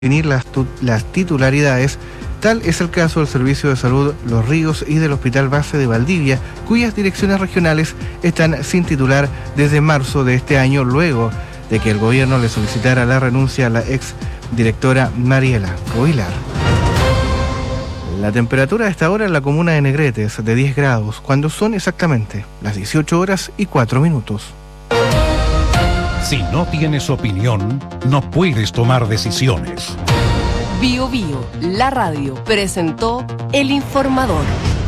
definir las titularidades. Tal es el caso del Servicio de Salud Los Ríos y del Hospital Base de Valdivia, cuyas direcciones regionales están sin titular desde marzo de este año, luego de que el gobierno le solicitara la renuncia a la ex directora Mariela Coilar. La temperatura a esta hora en la comuna de Negrete es de 10 grados, cuando son exactamente las 18 horas y 4 minutos. Si no tienes opinión, no puedes tomar decisiones. Bio Bio, la radio, presentó El Informador.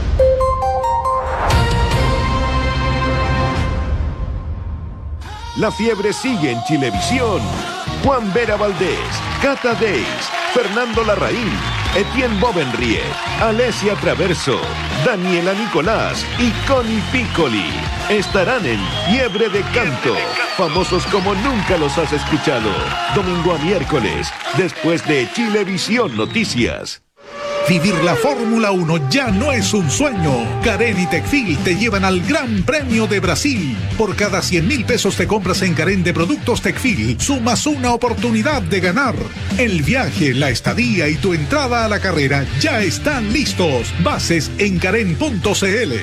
La fiebre sigue en Chilevisión. Juan Vera Valdés, Cata Deis, Fernando Larraín, Etienne Bovenrie, Alesia Traverso, Daniela Nicolás y Connie Piccoli estarán en Fiebre de Canto, famosos como nunca los has escuchado, domingo a miércoles, después de Chilevisión Noticias. Vivir la Fórmula 1 ya no es un sueño. Carén y Tecfil te llevan al Gran Premio de Brasil. Por cada 100.000 pesos te compras en Carén de productos Tecfil, sumas una oportunidad de ganar. El viaje, la estadía y tu entrada a la carrera ya están listos. Bases en carén.cl.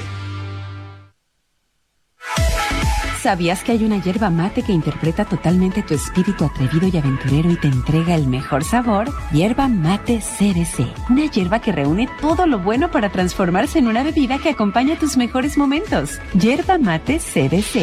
¿Sabías que hay una yerba mate que interpreta totalmente tu espíritu atrevido y aventurero y te entrega el mejor sabor? Yerba Mate CBC. Una yerba que reúne todo lo bueno para transformarse en una bebida que acompaña tus mejores momentos. Yerba Mate CBC.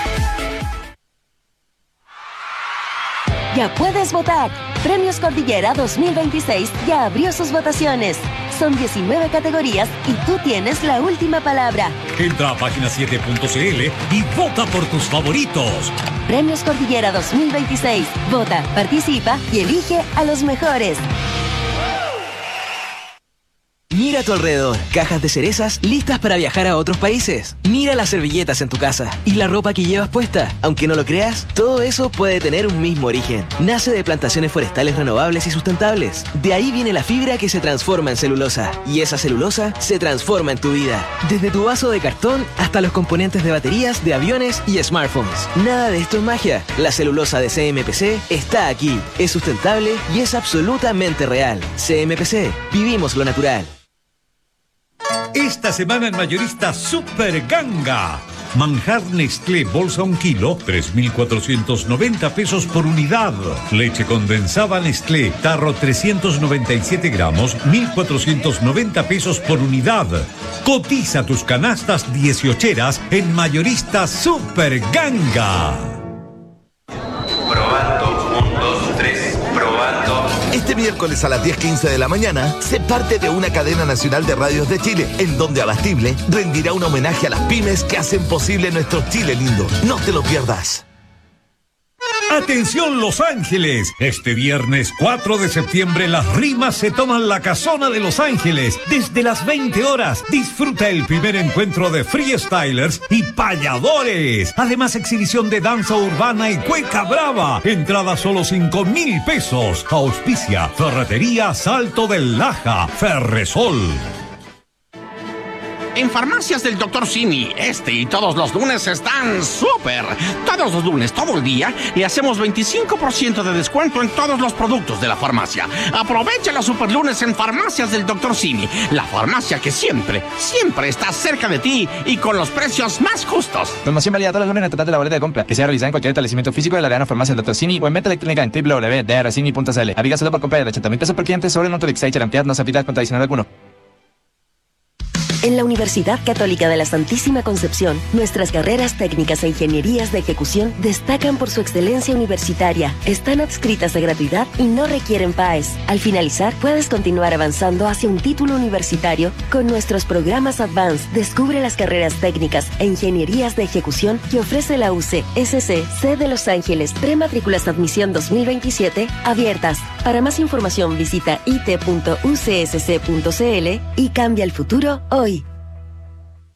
Ya puedes votar. Premios Cordillera 2026 ya abrió sus votaciones. Son 19 categorías y tú tienes la última palabra. Entra a página7.cl y vota por tus favoritos. Premios Cordillera 2026. Vota, participa y elige a los mejores. Mira a tu alrededor, cajas de cerezas listas para viajar a otros países. Mira las servilletas en tu casa y la ropa que llevas puesta. Aunque no lo creas, todo eso puede tener un mismo origen. Nace de plantaciones forestales renovables y sustentables. De ahí viene la fibra que se transforma en celulosa. Y esa celulosa se transforma en tu vida. Desde tu vaso de cartón hasta los componentes de baterías, de aviones y smartphones. Nada de esto es magia. La celulosa de CMPC está aquí. Es sustentable y es absolutamente real. CMPC, vivimos lo natural. Esta semana en Mayorista Super Ganga. Manjar Nestlé bolsa 1 kilo, 3.490 pesos por unidad. Leche condensada Nestlé, tarro 397 gramos, 1.490 pesos por unidad. Cotiza tus canastas 18eras en Mayorista Super Ganga. Probando, 1, 2, 3, probando. Este miércoles a las 10:15 de la mañana, sé parte de una cadena nacional de radios de Chile, en donde Abastible rendirá un homenaje a las pymes que hacen posible nuestro Chile lindo. No te lo pierdas. ¡Atención Los Ángeles! Este viernes 4 de septiembre las rimas se toman la casona de Los Ángeles. Desde las 20 horas disfruta el primer encuentro de freestylers y payadores. Además exhibición de danza urbana y cueca brava. Entrada solo 5.000 pesos. Auspicia Ferretería Salto del Laja. Ferresol. En Farmacias del Dr. Simi, este y todos los lunes están súper. Todos los lunes, todo el día, le hacemos 25% de descuento en todos los productos de la farmacia. Aprovecha los super lunes en Farmacias del Dr. Simi, la farmacia que siempre está cerca de ti y con los precios más justos. Promoción válida todos los lunes en el total de la boleta de compra, que sea realizada en cualquier establecimiento físico de la Arena Farmacia del Dr. Simi o en venta electrónica en www.drcini.cl. Aplica solo por compra de 80.000 pesos por cliente sobre Nutrix. Cantidad no se aplica con adicional alguno. En la Universidad Católica de la Santísima Concepción, nuestras carreras técnicas e ingenierías de ejecución destacan por su excelencia universitaria, están adscritas a gratuidad y no requieren PAES. Al finalizar, puedes continuar avanzando hacia un título universitario con nuestros programas Advanced. Descubre las carreras técnicas e ingenierías de ejecución que ofrece la UC, SC, C de Los Ángeles. Prematrículas de admisión 2027 abiertas. Para más información visita it.ucsc.cl y cambia el futuro hoy.